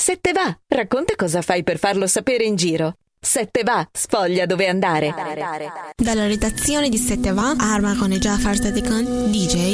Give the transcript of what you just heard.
Sette va, racconta cosa fai per farlo sapere in giro. Sette va, sfoglia dove andare. Dalla redazione di Sette va, Arma con Jafar Sadekan, DJ